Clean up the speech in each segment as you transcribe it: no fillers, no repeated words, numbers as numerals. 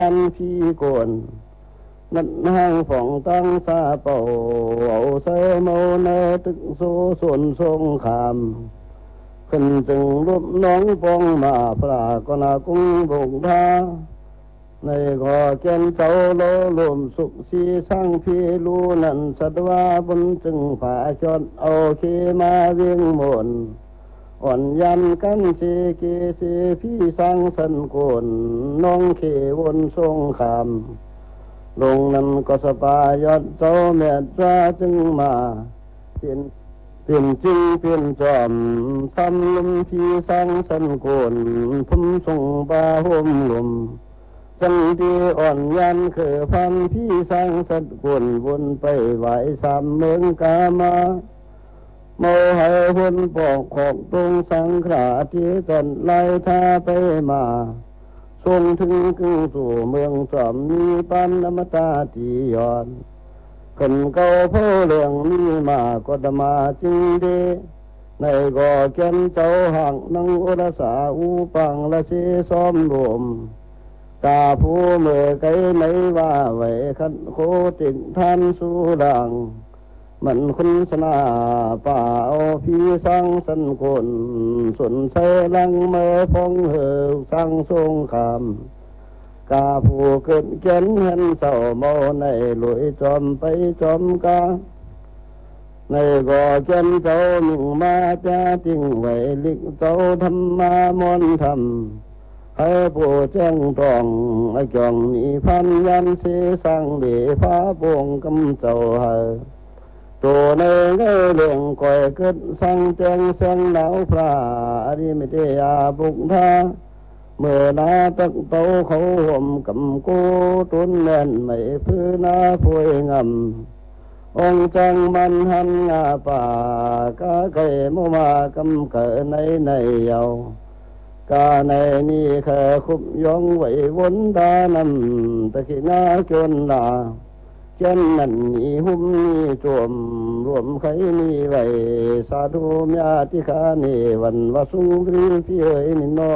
อันพี่โกนนั่นห้างฝ่องตั้งซาเป่าเอาใส่เมาในตึกโซส่วนทรงขามขึ้นจึงรูปน้องปองมาพระก็นากุ้งบงพาในขอเจนเจ้าโลลมสุขสีสร้างพี่ลูนันสัตวาบุญจึงผาจอดเอาเขมาเวียงมนอ่อนยันกันสีเกสีพี่สร้างสันโกนน้องเขวนทรงขามลงนั้นก็สปายอดเจ้าแม่จ้าจึงมาเปลี่ยนจึงเปลี่ยนจอมทำลมพี่สร้างสันโกนพุ่มทรงบาห่มลมจังดีอ่อนยันคือพันพี่สร้างสันโกนวนไปไหวสามเมืองกามาเมาให้หุ่นปอกของตรงสังขราที่ตนไล่ท่าไปมาส่งถึงกึ่งสู่เมืองสอมมีปันอมตะที่ย้อนขึ้นเก่าเพื่อเรื่องมีมาก็ดมาจริงเดในก่อเกณฑ์เจ้าห่างนังอุรสาอูปังละเสซ้อมรวมตาผู้เมื่อไกลไหนว่าไว้ขันโคติดท่านสู้ดังมันคุณสนาป่าเอาพี่สร้างสันกลสนใส่ลังเมื่อพงเหอสร้างทรงคำกาผู้เกิดเกณฑ์เห็นเศร้าเมาในลอยจอมไปจอมกาในก่อเกณฑ์เจ้าหนึ่งมาจะทิ้งไว้ลิกเจ้าธรรมามนธรรมให้ผู้แจ้งตองไอ้จองนี่พันยันเสสังเดฟ้าปวงกำเจ้าให้ตัวในเรื่องก่อยเกิดสังแจงเสียงหนาวพระอริมิเตยาบุกทาเมื่อนาตักเต้าเขาห่มกำกูตุนแน่นไม่พื้นนาพวยงำองจังมันหันงาป่ากาไก่มุมากำเกิดในเยาวกาในนี้แค่คุบยองไหววนดานำตะขีนาจนลาเจนนั่นนี่หุ่มนี่จวมรวมไขนี่ไว้สาธุญาติคาเนวันวสุงรีพี่เอ๋ยนินนอ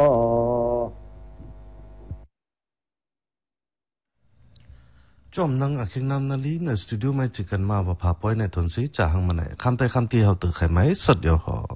จอมนังอาคิงนำนาลีในสตูดิโอไม่จิกันมาว่าพาป่วยในทนสีจ่าหังมันไหนคำแต่คำที่เขาตื่นไขไหมสดเดียวหอ